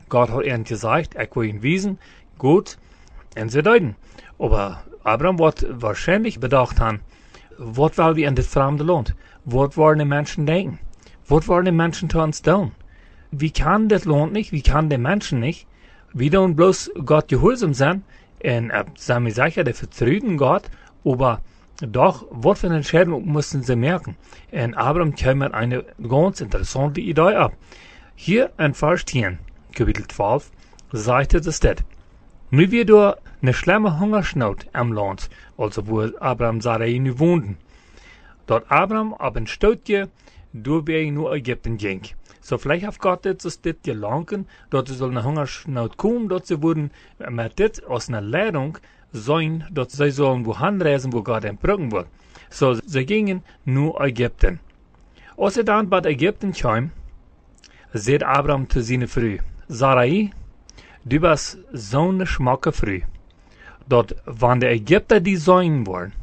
Gott hat ihnen gesagt, ich will ihn wiesen, gut, und sie deuten. Aber Abraham wird wahrscheinlich bedacht haben, was wollen wir in das fremde Land? Was wollen die Menschen denken? Was wollen die Menschen zu uns tun? Wie kann das Land nicht, wie kann die Menschen nicht, wie tun bloß Gott gehorsam sein, und sind wir sicher, der vertrüden Gott, aber doch, was für eine Entscheidung mussten sie merken? Und Abraham kam mit einer ganz interessante Idee ab. Hier in Vers 10, Kapitel 12, sagte das das. Nu wir durch eine schlimme Hungersnot am Land, also wo Abraham und Sarai nu wohnten. Dort Abraham ab ein Stootje, durch wer nur Ägypten ging. So vielleicht hat Gott das gelangen, dort soll eine Hungersnot kommen, dort sie wurden mit das aus einer Lehrung sein, dort sie sollen wohin reisen, wo Gott entbrücken wird. So, sie gingen nur Ägypten. Als sie dann bei Ägypten kam, seht Abraham zu seiner Frau, Sarai, du bist so eine schmacke Frau. Dort, wenn die Ägypter die sein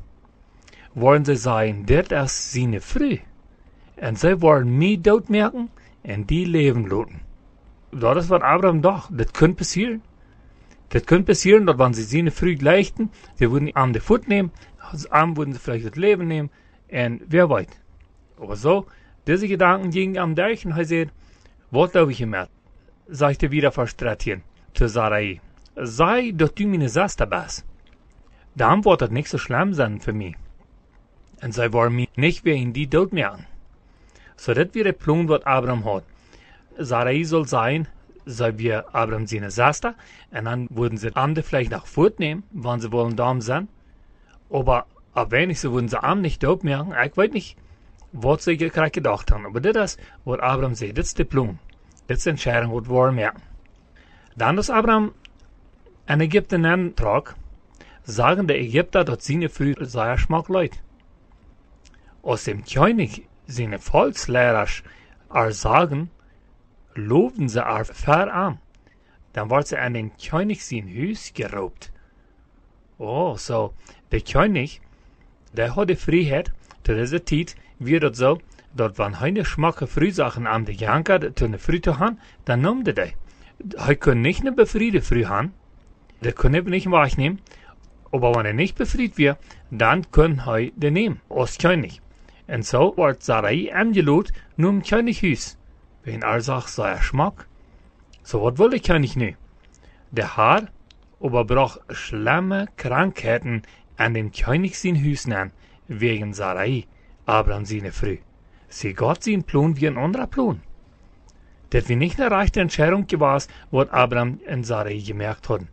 wollen sie sagen, das ist seine Frau. Und sie wollen mich dort merken und die leben lassen. Das ist was Abraham doch, das könnte passieren. Das könnte passieren, dass wenn sie seine Früh leichten, sie würden ihm den Fuß nehmen, das Arm würden sie vielleicht das Leben nehmen, und wer weiß. Aber so, diese Gedanken gingen am durch, und er sagt, was glaube ich immer? Sagte wieder verstrattieren zu Sarai. Sei, dass du meine Schwester bist. Dann wird das nicht so schlimm sein für mich. Und sie wollen mich nicht mehr in die Tod merken. So, das wird der Plan, was Abraham hat. Sarai soll sein, sei wir Abraham seine Schwester, und dann würden sie andere vielleicht nach Furt nehmen, wenn sie wollen da sind. Aber wenn nicht, so würden sie Arm nicht dort merken. Ich weiß nicht, was sie gerade gedacht haben. Aber das ist, was Abraham sagt, das ist der Plan. Das ist die Entscheidung, was wir merken. Dann, dass Abraham in Ägypten antrag, sagen die Ägypter, dass seine Früh sehr schmack leid. Aus dem König, seine Volkslehrer, sagen, loben sie er verarm. Dann wird sie an den König sein Haus geraubt. Oh, so, der König, der hat die Freiheit, zu dieser Zeit, wie das so, dass wenn eine schmacke Frühsachen am de Janker zu einer Früh zu haben, dann nimmt er die. Er kann nicht eine befriede Früh haben, der kann eben nicht wegnehmen, aber wenn er nicht befriedet wird, dann kann er den nehmen, als König. Und so wird Sarai angelohnt, nur im Könighaus. Wenn er sagt, sei Schmack. So was will der König nicht. Der Herr aber braucht schlimme Krankheiten an dem König sein Haus nehmen, wegen Sarai, Abraham seine Frau. Sie Gott sein Plan wie ein anderer Plan. Das wie nicht eine rechte Entscheidung gewesen, was Abraham und Sarai gemerkt haben.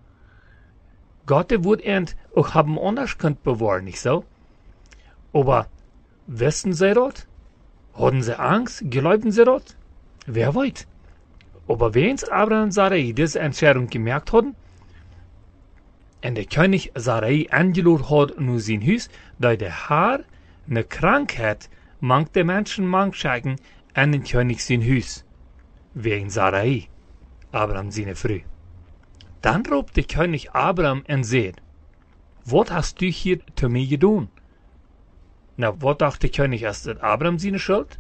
Gott wird end auch haben anders könnt bewahren, nicht so? Aber wissen sie dort? Hatten sie Angst? Glaubten sie dort? Wer weiß. Aber wenn's Abraham und Sarai diese Entscheidung gemerkt hatten, und der König Sarai angelohnt hat nur sein Haus, da der Herr eine Krankheit mangt der Menschen schicken an den König sein Haus. Wegen Sarai, Abraham seine Frau. Dann ruft der König Abraham und sagt, was hast du hier zu mir getan? Na, was dachte der König, ist das Abraham seine Schuld?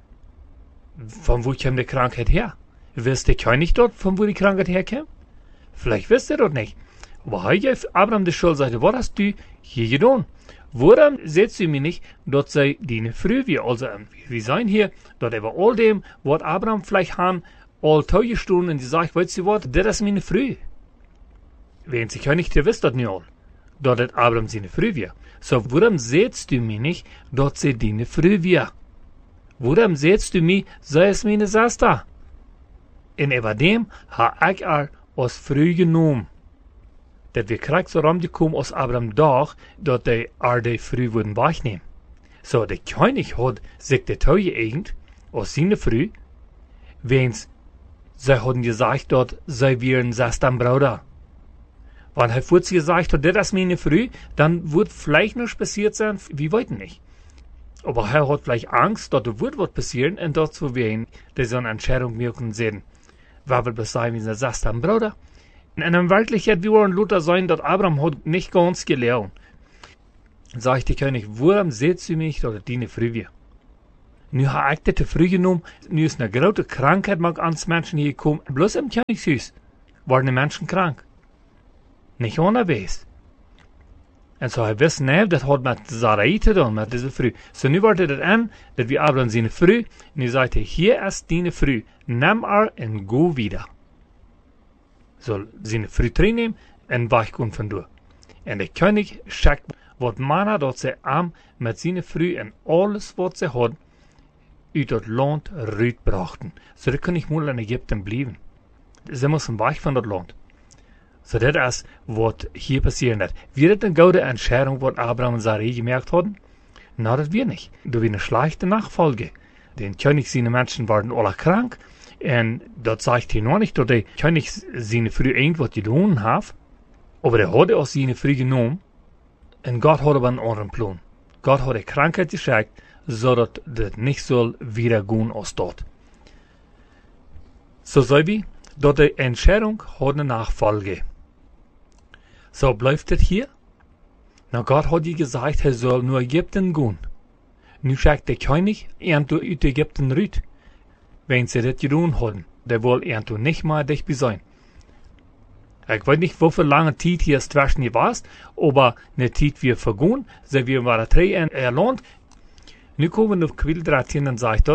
Von wo kam die Krankheit her? Wisst der König dort, von wo die Krankheit herkam? Vielleicht wisst ihr dort nicht. Aber heute Abraham die Schuld, sagte, was hast du hier getan? Warum seht ihr mir nicht, dort sei deine Früh, wie also, wir sein hier, dort über all dem, was Abraham vielleicht haben, all teure Stunden, und die sagt, weißt du was, das ist meine Früh. Wenn sie König, der wisst das nicht all. Dort hat Abraham seine Früh wir. So, warum seht du mir nicht, dort sei deine Früh wir? Warum seht du mir, sei es meine Schwester? Und über dem ha ich aus Früh genommen. Dat wir krieg so rumgekommen aus Abraham doch, dort die Früh würden wegnehmen. So, der König hat sich der teure Gegend aus seiner Früh, wenn's, sie haben gesagt, dort sei wir ein Sastan Bruder. Wenn er vorher gesagt hat, das ist meine Früh, dann wird vielleicht noch passiert sein, wir wollten nicht. Aber er hat vielleicht Angst, dass da wird was passieren, und dort zu wen, der so eine Entscheidung wirken sehen. Wer will das sein, wie ein Sastan Bruder? In Wirklichkeit, wir wollen Luther sein, dass Abraham hat nicht ganz gelernt. Sagt der König, warum seht ihr mich, dass deine Früh wir? Nu heb ik dit te vroeg genomen. Nu is een grote krankheid met ons mensen hier gekomen. Bloos im Königshuis worden de mensen krank. Niet onderwijs. En zo hij wist niet, dat had met Sarai te doen, met deze vrouw. So nu wordt het aan, dat we Abraham zijn vrouw, en nu zegt hij, hier is die vrouw, neem haar en go wieder. Zo zijn vrouw terugnemen en weggaan vandoor. En de koning schickt wat mannen dat ze aan met zijn vrouw en alles wat ze had, uit het land uitbrachten. Zo dat kon ik moeilijk in Egypte blijven. Ze moesten weg van dat land. So dat is wat hier passieren net. Wie het een gouden Entscheidung, wat Abraham en Sarai gemerkt hadden? Nou, dat wir nicht. Door een slechte Nachfolge. Den König zijn mensen waren alle krank. En dat zegt hij nog niet, dat de König zijn vrouw eind wat gedaan heeft. Maar hij had als zijn vrouw genomen. En God had een andere plan. God had de krankheid geschickt, zodat het niet zal weer gaan als dat. So zei we, dat de Entscheidung had een Nachfolge. So blijft het hier. Nou, God had je gezegd, hij zal naar Egypten gaan. Nu schickt de koning uit Egypten uit. Wenn ze dit gedaan hadden, der wil niet meer dichtbij zijn. Ik weet niet hoeveel lange tijd hier zwischen je was, maar eine tijd weer vergaan, ze weer waren 3 in land. Nu komen we op kapitel 13 en zegt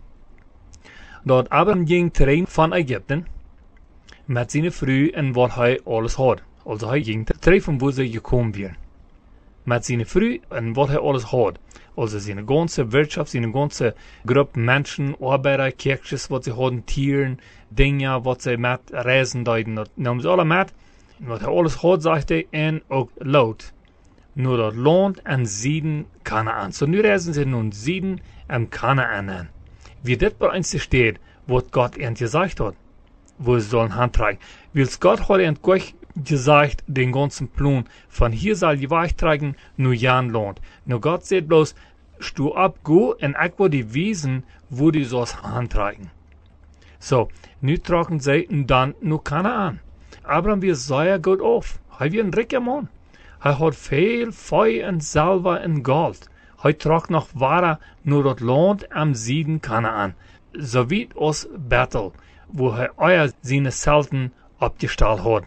dat Abraham ging terrein van Egypte met zijn vrouw en wat hij alles had. Also hij ging treffen waar ze gekomen waren. Met zijn vrouw en wat hij alles had. Also zijn ganze Wirtschaft, zijn ganze groep mensen, arbeider, kerkjes, wat ze hadden, tieren, dingen, wat ze met reizen deden, dat namen ze alle met. En wat hij alles had, zegt hij, en ook Lot. Nu dat land en Zieden Kanaan. So nu reizen ze nun Zieden en Kanaan aan. Wie dit bij ons steht, wat God ihnen gesagt hat, wo sie sollen handtragen. Weil Gott hat ihnen gesagt, den ganzen Plan, von hier soll je wegtragen, nur Jan Land. Nur Gott sagt bloß, stu ab, go, und ich will die wiesen, wo die sollst handtragen. So, nu tragen sie dann nur Kanaan. Abraham wir sehr gut auf. Er wie ein reicher Mann. Er hat viel Feuer und Silber und Gold. Er tragt noch Ware nur das Land am Süden Kanaan. So wie aus Bethel, wo er euer seine Zelten abgestellt hat.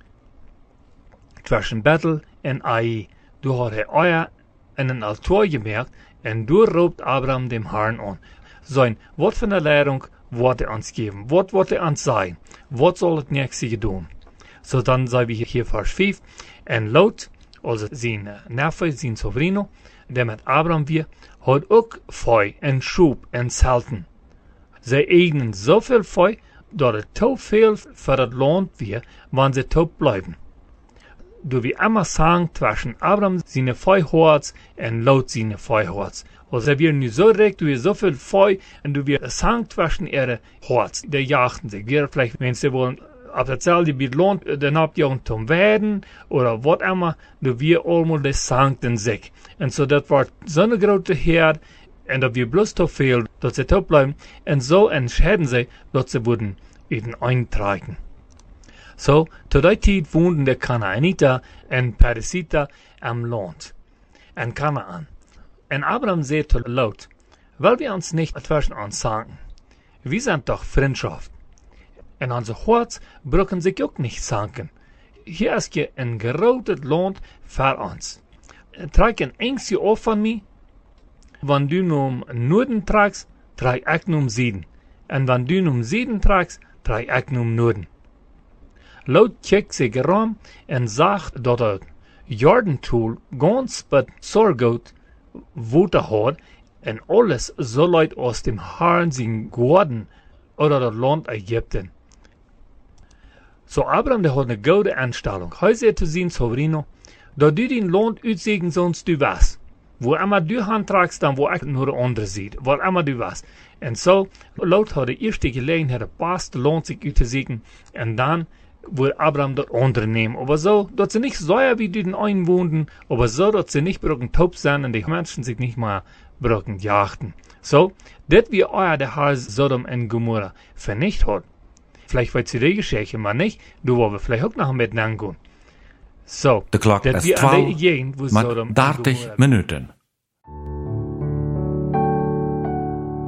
Zwischen Bethel und Ai. Du hat er euer in ein Altar gemerkt, und du roept Abraham dem Herrn an. Sein, was für eine Lehrung wird er uns geben? Was wird er uns sagen? Was soll das nächste tun? So dann sagen wir hier Vers 5. Und Lot, also sein Neffe, sein Sovrino, der mit Abraham wir, hat auch Feu und Schub und Zelten. Sie eignen so viel Feu, dass es zu viel für das Land wir, wenn sie tot bleiben. Du wie immer sagen, zwischen Abraham seine Feuhorts und Lot seine Feuhorts. Also wir nu so recht, du so viel Feu, und du wir sagen zwischen ihre Horts, der jachten sich. Wir vielleicht, wenn sie wollen, auf der Zelle, die Land, dann habt ihr zum Werden, oder was immer, du wir allmal das sanken sich. Und so, das war so eine große Herd, und da wir bloß zu viel, dass sie tot bleiben, und so entscheiden sie, dass sie würden eben eintragen. So, zu der Zeit wohnten die Kanaaniter und Periziter am Land, in Kanaan. Und Abraham sagt zu Lot, weil wir uns nicht zwischen uns sagen, wir sind doch Freundschaft. Und unser Herz brücken sich auch nicht sanken. Hier ist hier ein großes Land für uns. Trag ein engstje auf von mir. Wenn du nun Norden tragst, trag ich nun Süden. Und wenn du nun Süden tragst, trag ich nun Norden. Lot kijkt zich rum en zag dat het Jordantool ganz bezorgd Wote had en alles so leid aus dem Herrn zijn geworden oder das Land Ägypten. So Abraham, der hat eine gute Einstellung. Hij zei zu zijn Sovrino, dat du den Land uitzegen sonst du was. Wo immer du handtragst, dann wo ich nur der andere sieht. Wo immer du was. Und so, Lot hat die erste Gelegenheit, der beste Land sich uitzegen und dann will Abraham das andere nehmen. Aber so, dass sie nicht so wie die den einen wohnten, aber so, dass sie nicht brücken taub sind und die Menschen sich nicht mehr brücken jachten. So, das wie euer der Herr Sodom und Gomorra vernichtet hat. Vielleicht wird sie die Geschichte mal nicht, du wollen wir vielleicht auch noch miteinander gehen. So, de klok is 12 met 30 minuten.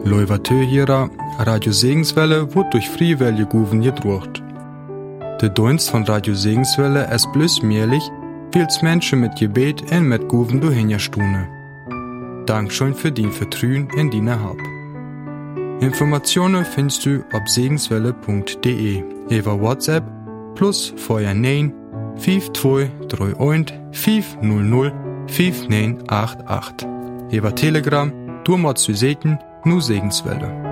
Leuvatö Radio Segenswelle wird durch Friewelle Guven gedruckt. Der Dienst von Radio Segenswelle ist bloß möglich, weil's Menschen mit Gebet und mit Guven durchhinjastune. Dankeschön für dein Vertrauen in deine Hab. Informationen findest du auf segenswelle.de über WhatsApp plus vorher 9 5231 500 5988. Über Telegram, du mal zu sehen, nur Segenswelle.